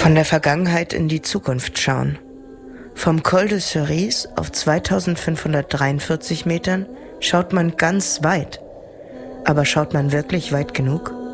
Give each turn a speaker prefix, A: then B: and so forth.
A: Von der Vergangenheit in die Zukunft schauen. Vom Col de Cerise auf 2543 Metern schaut man ganz weit. Aber schaut man wirklich weit genug?